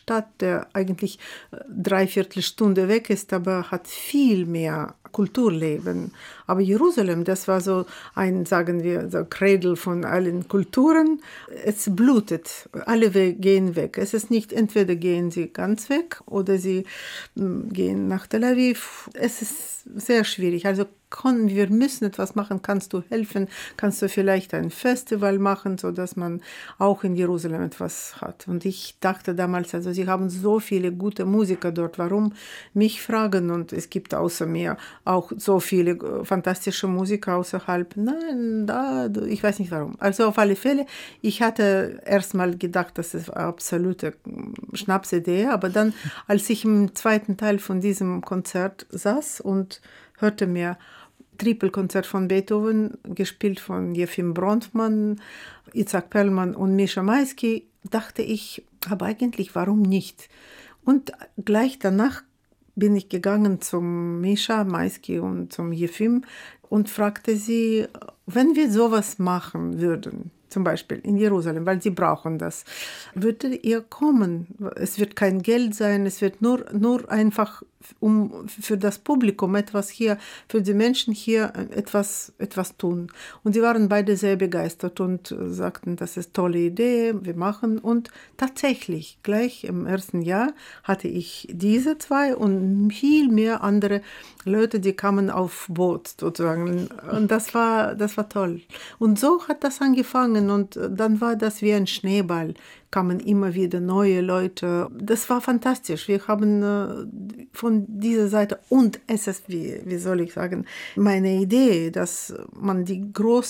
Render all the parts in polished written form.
Stadt, der eigentlich 3/4 Stunde weg ist, aber hat viel mehr Kulturleben. Aber Jerusalem, das war so ein, sagen wir, so Cradle von allen Kulturen. Es blutet, alle gehen weg. Es ist nicht, entweder gehen sie ganz weg oder sie gehen nach Tel Aviv. Es ist sehr schwierig. Also wir müssen etwas machen. Kannst du helfen? Kannst du vielleicht ein Festival machen, sodass man auch in Jerusalem etwas hat? Und ich dachte damals, also sie haben so viele gute Musiker dort. Warum mich fragen? Und es gibt außer mir auch so viele fantastische Musiker außerhalb. Nein, ich weiß nicht warum. Also auf alle Fälle, ich hatte erst mal gedacht, das ist eine absolute Schnapsidee. Aber dann, als ich im zweiten Teil von diesem Konzert saß und hörte mir Trippelkonzert von Beethoven, gespielt von Jefim Bronfman, Itzhak Perlman und Mischa Maisky, dachte ich, aber eigentlich, warum nicht? Und gleich danach bin ich gegangen zum Mischa Maisky und zum Jefim und fragte sie, wenn wir sowas machen würden, zum Beispiel in Jerusalem, weil sie brauchen das, würdet ihr kommen? Es wird kein Geld sein, es wird nur einfach für das Publikum etwas hier, für die Menschen hier etwas tun. Und sie waren beide sehr begeistert und sagten, das ist eine tolle Idee, wir machen. Und tatsächlich, gleich im ersten Jahr hatte ich diese zwei und viel mehr andere Leute, die kamen auf Boot sozusagen. Und das war toll. Und so hat das angefangen und dann war das wie ein Schneeball. Kamen immer wieder neue Leute. Das war fantastisch. Wir haben von dieser Seite, und es ist, wie soll ich sagen, meine Idee, dass man die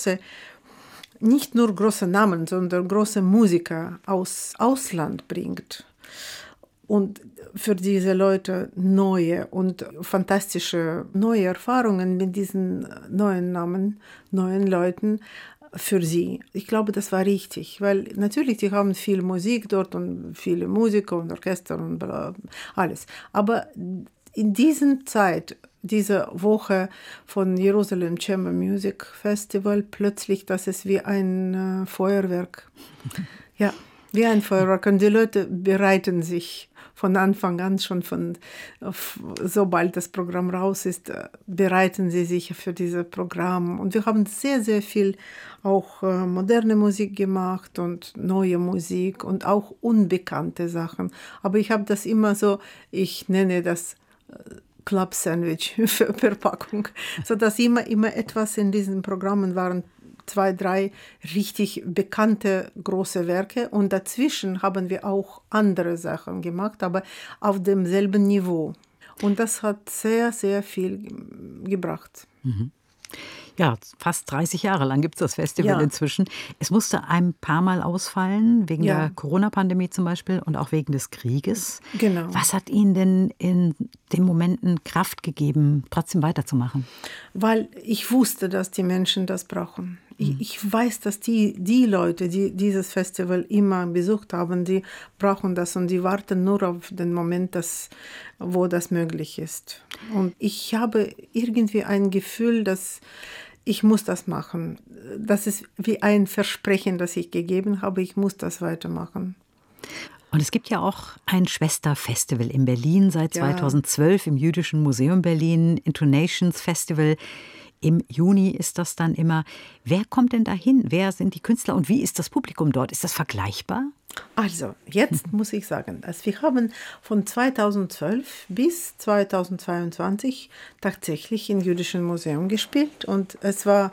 nicht nur große Namen, sondern große Musiker aus Ausland bringt. Und für diese Leute neue und fantastische neue Erfahrungen mit diesen neuen Namen, neuen Leuten für sie. Ich glaube, das war richtig, weil natürlich, die haben viel Musik dort und viele Musiker und Orchester und alles. Aber in dieser Zeit, diese Woche von Jerusalem Chamber Music Festival, plötzlich, das ist wie ein Feuerwerk. Ja, wie ein Feuerwerk. Und die Leute bereiten sich von Anfang an schon sobald das Programm raus ist, bereiten sie sich für dieses Programm. Und wir haben sehr, sehr viel auch moderne Musik gemacht und neue Musik und auch unbekannte Sachen. Aber ich habe das immer so, ich nenne das Club Sandwich für Verpackung, sodass immer etwas in diesen Programmen waren. 2, 3 richtig bekannte große Werke und dazwischen haben wir auch andere Sachen gemacht, aber auf demselben Niveau. Und das hat sehr, sehr viel gebracht. Mhm. Ja, fast 30 Jahre lang gibt es das Festival inzwischen. Es musste ein paar Mal ausfallen, wegen der Corona-Pandemie zum Beispiel und auch wegen des Krieges. Genau. Was hat Ihnen denn in den Momenten Kraft gegeben, trotzdem weiterzumachen? Weil ich wusste, dass die Menschen das brauchen. Ich weiß, dass die Leute, die dieses Festival immer besucht haben, die brauchen das und die warten nur auf den Moment, wo das möglich ist. Und ich habe irgendwie ein Gefühl, dass ich muss das machen. Das ist wie ein Versprechen, das ich gegeben habe. Ich muss das weitermachen. Und es gibt ja auch ein Schwesterfestival in Berlin seit 2012 im Jüdischen Museum Berlin, Intonations Festival. Im Juni ist das dann immer. Wer kommt denn dahin? Wer sind die Künstler und wie ist das Publikum dort? Ist das vergleichbar? Also, jetzt muss ich sagen, dass wir haben von 2012 bis 2022 tatsächlich im Jüdischen Museum gespielt und es war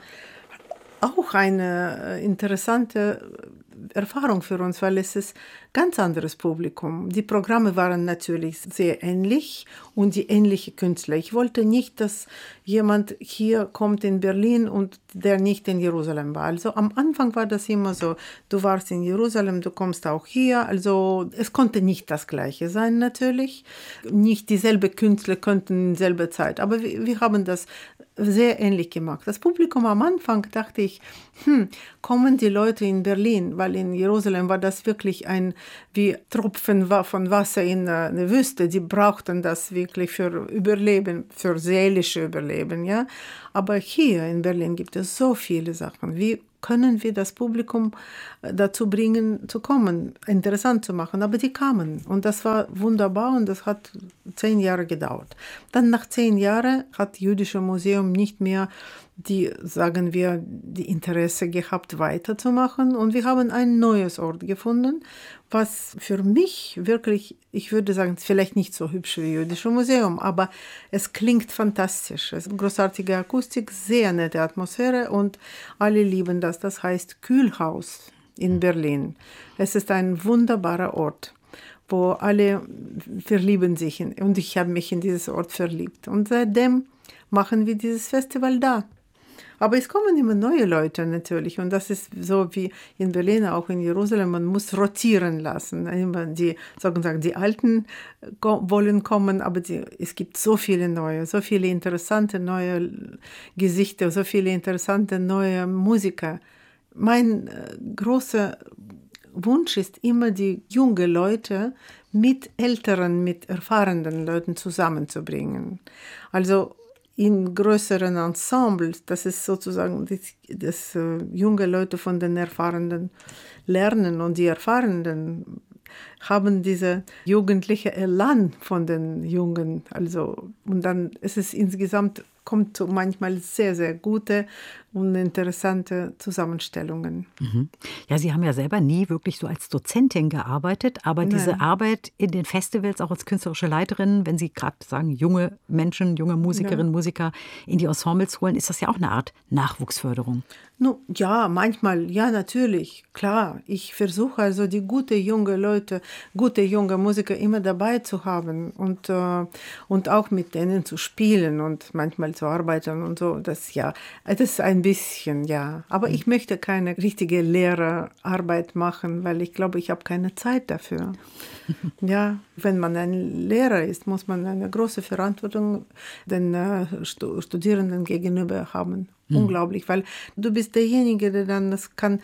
auch eine interessante Erfahrung für uns, weil es ist ganz anderes Publikum. Die Programme waren natürlich sehr ähnlich und die ähnlichen Künstler. Ich wollte nicht, dass jemand hier kommt in Berlin und der nicht in Jerusalem war. Also am Anfang war das immer so, du warst in Jerusalem, du kommst auch hier. Also es konnte nicht das Gleiche sein natürlich. Nicht dieselbe Künstler könnten in selber Zeit, aber wir haben das sehr ähnlich gemacht. Das Publikum am Anfang dachte ich, kommen die Leute in Berlin, weil in Jerusalem war das wirklich wie Tropfen von Wasser in eine Wüste. Die brauchten das wirklich für Überleben, für seelische Überleben, ja. Aber hier in Berlin gibt es so viele Sachen, wie können wir das Publikum dazu bringen, zu kommen, interessant zu machen. Aber die kamen und das war wunderbar und das hat 10 Jahre gedauert. Dann nach 10 Jahren hat das Jüdische Museum nicht mehr die Interesse gehabt, weiterzumachen. Und wir haben ein neues Ort gefunden, was für mich wirklich, ich würde sagen, vielleicht nicht so hübsch wie das Jüdische Museum, aber es klingt fantastisch. Es ist großartige Akustik, sehr nette Atmosphäre und alle lieben das. Das heißt Kühlhaus in Berlin. Es ist ein wunderbarer Ort, wo alle verlieben sich. Und ich habe mich in dieses Ort verliebt. Und seitdem machen wir dieses Festival da. Aber es kommen immer neue Leute natürlich und das ist so wie in Berlin, auch in Jerusalem, man muss rotieren lassen. Die Alten wollen kommen, aber es gibt so viele neue, so viele interessante neue Gesichter, so viele interessante neue Musiker. Mein großer Wunsch ist immer, die jungen Leute mit älteren, mit erfahrenen Leuten zusammenzubringen. Also in größeren Ensembles, das ist sozusagen, dass junge Leute von den Erfahrenen lernen und die Erfahrenen haben diese jugendliche Elan von den Jungen. Also, und dann ist es insgesamt, kommt so manchmal sehr, sehr gute und interessante Zusammenstellungen. Mhm. Ja, Sie haben ja selber nie wirklich so als Dozentin gearbeitet, aber diese Arbeit in den Festivals, auch als künstlerische Leiterin, wenn Sie gerade sagen, junge Menschen, junge Musikerinnen, Musiker in die Ensembles holen, ist das ja auch eine Art Nachwuchsförderung. Ja, manchmal, ja, natürlich, klar. Ich versuche also die gute junge Leute, gute junge Musiker immer dabei zu haben und auch mit denen zu spielen und manchmal zu arbeiten und so. Das ist ein bisschen, ja. Aber ich möchte keine richtige Lehrerarbeit machen, weil ich glaube, ich habe keine Zeit dafür. Ja, wenn man ein Lehrer ist, muss man eine große Verantwortung den Studierenden gegenüber haben. Unglaublich, weil du bist derjenige, der dann das kann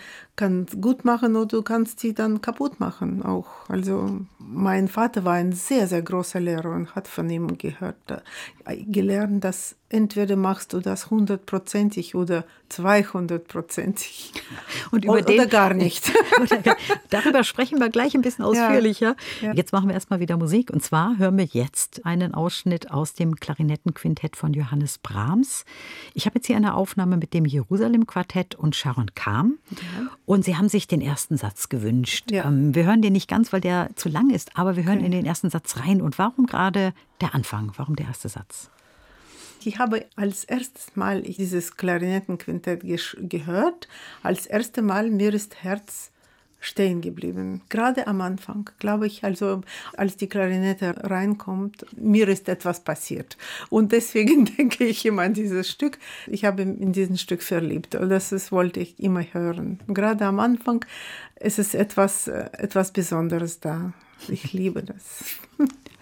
gut machen oder du kannst sie dann kaputt machen auch. Also mein Vater war ein sehr, sehr großer Lehrer und hat von ihm gelernt, dass entweder machst du das 100%ig oder 200%ig. Und oder gar nicht. Darüber sprechen wir gleich ein bisschen ausführlicher. Ja. Jetzt machen wir erstmal wieder Musik. Und zwar hören wir jetzt einen Ausschnitt aus dem Klarinettenquintett von Johannes Brahms. Ich habe jetzt hier eine Aufnahme mit dem Jerusalem-Quartett und Sharon Kahn. Ja. Und Sie haben sich den ersten Satz gewünscht. Ja. Wir hören den nicht ganz, weil der zu lang ist, aber wir hören in den ersten Satz rein. Und warum gerade der Anfang? Warum der erste Satz? Ich habe als erstes Mal dieses Klarinettenquintett gehört. Als erstes Mal mir ist Herz stehen geblieben. Gerade am Anfang, glaube ich, also als die Klarinette reinkommt, mir ist etwas passiert. Und deswegen denke ich immer an dieses Stück. Ich habe in diesem Stück verliebt. Das wollte ich immer hören. Gerade am Anfang ist es etwas Besonderes da. Ich liebe das.